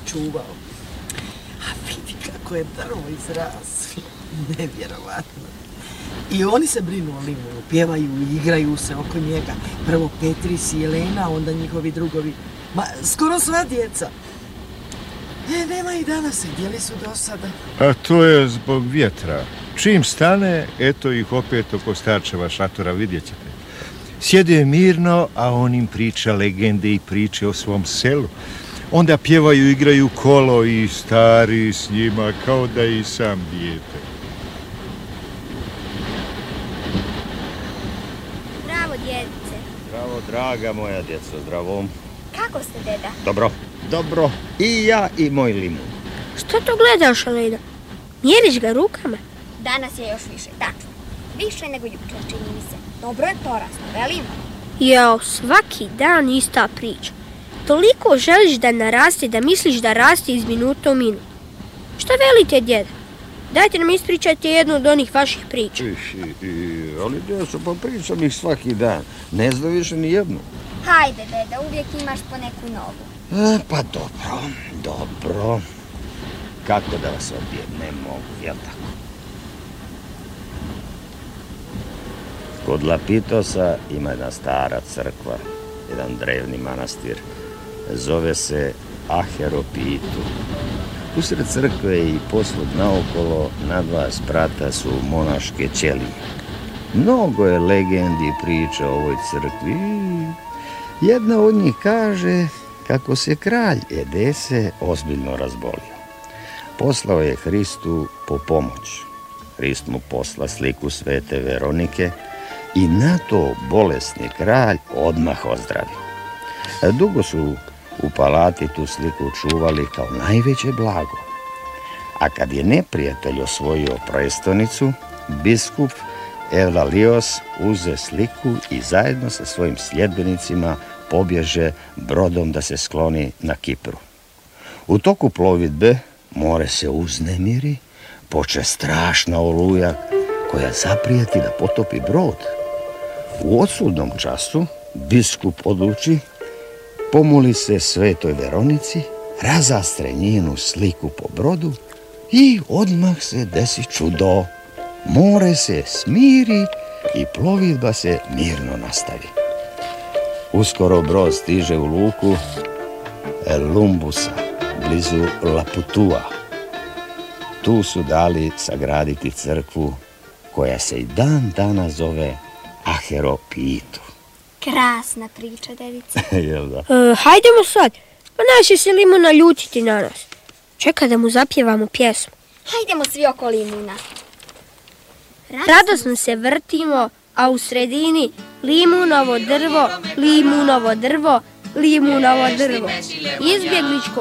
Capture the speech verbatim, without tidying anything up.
čuvao. A vidi kako je drvo izraslo. Nevjerovatno. I oni se brinu o limunu, pjevaju, igraju se oko njega. Prvo Petris i Jelena, onda njihovi drugovi. Ma, skoro sva djeca. E, nema i danas, gdje su do sada? A to je zbog vjetra. Čim stane, eto ih opet oko starčeva šatora, vidjet ćete. Sjede mirno, a on im priča legende i priče o svom selu. Onda pjevaju, igraju kolo i stari s njima, kao da i sam dijete. Zdravo, djedice. Zdravo, draga moja djeco, zdravo. Kako ste, deda? Dobro, dobro. I ja i moj limun. Što to gledaš, Alena? Mjeriš ga rukama? Danas je još više, tačno. Više nego jučer, čini mi se. Dobro je porasno, velim? Jao, svaki dan ista priča. Toliko želiš da narasti da misliš da rasti iz minuta u minut. Šta velite, djeda? Dajte nam ispričajte jednu od onih vaših priča. I, i, i, ali djeco, pa pričam ih svaki dan. Ne zna više ni jednu. Hajde, deda, uvijek imaš po neku novu. E, pa dobro, dobro. Kako da vas odbijem, ne mogu, jel tako? Kod Lapitosa ima jedna stara crkva, jedan drevni manastir. Zove se Aheropitu. Usred crkve i posvud naokolo na dva sprata su monaške ćelije. Mnogo je legendi i priča o ovoj crkvi. Jedna od njih kaže kako se kralj Edese ozbiljno razbolio. Poslao je Hristu po pomoć. Hrist mu posla sliku svete Veronike i na to bolesni kralj odmah ozdravi. Dugo su u palati tu sliku čuvali kao najveće blago. A kad je neprijatelj osvojio prestonicu, biskup Evlalios uze sliku i zajedno sa svojim sljedbenicima pobježe brodom da se skloni na Kipru. U toku plovidbe more se uznemiri, poče strašna oluja koja zaprijeti da potopi brod. U odsudnom času biskup odluči, pomoli se svetoj Veronici, razastre njenu sliku po brodu i odmah se desi čudo. More se smiri i plovidba se mirno nastavi. Uskoro brod stiže u luku Lumbusa, blizu Laputua. Tu su dali sagraditi crkvu koja se i dan danas zove Aheropitu. Krasna priča, dedice. Jel da? E, hajdemo sad, pa naše se limun naljutiti na nas. Čeka da mu zapjevamo pjesmu. Hajdemo svi oko limuna. Radosno se vrtimo, a u sredini limunovo drvo, limunovo drvo, limunovo drvo. Izbjegličko